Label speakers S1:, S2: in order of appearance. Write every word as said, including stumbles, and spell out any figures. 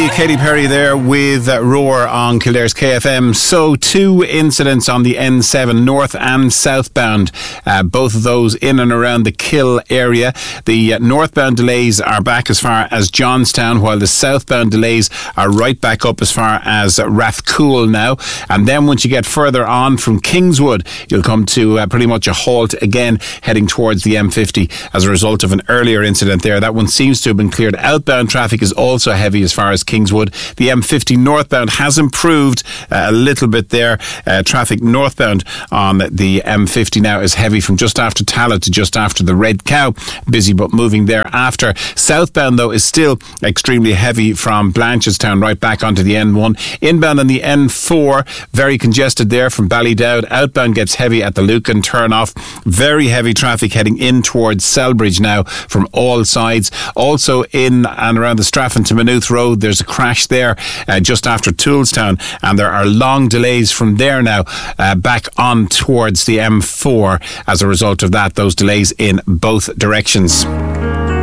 S1: Perry, Katy Perry there with uh, Roar on Kildare's K F M. So two incidents on the N seven, north and southbound, uh, both of those in and around the Kill area. The uh, northbound delays are back as far as Johnstown, while the southbound delays are right back up as far as uh, Rathcoole now. And then once you get further on from Kingswood, you'll come to uh, pretty much a halt again heading towards the M fifty as a result of an earlier incident there. That one seems to have been cleared. Outbound traffic is also heavy as far as Kingswood. The M fifty northbound has improved uh, a little bit there. Uh, traffic northbound on the M fifty now is heavy from just after Tallaght to just after the Red Cow. Busy but moving thereafter. Southbound though is still extremely heavy from Blanchardstown right back onto the N one. Inbound on the N four, very congested there from Ballydowd. Outbound gets heavy at the Lucan turn-off. Very heavy traffic heading in towards Selbridge now from all sides. Also in and around the Strafford to Maynooth Road, there's a crash there uh, just after Toolstown, and there are long delays from there now uh, back on towards the M four as a result of that, those delays in both directions.